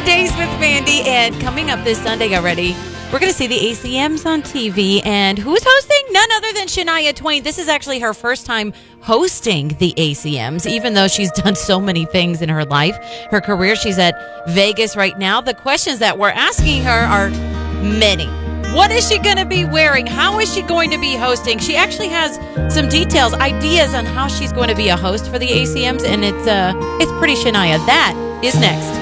Weekdays with Mandy, and coming up this Sunday already, we're going to see the ACMs on TV, and who's hosting? None other than Shania Twain. This is actually her first time hosting the ACMs, even though she's done so many things in her life, her career. She's at Vegas right now. The questions that we're asking her are many. What is she going to be wearing? How is she going to be hosting? She actually has some details, ideas on how she's going to be a host for the ACMs, and it's pretty Shania. That is next.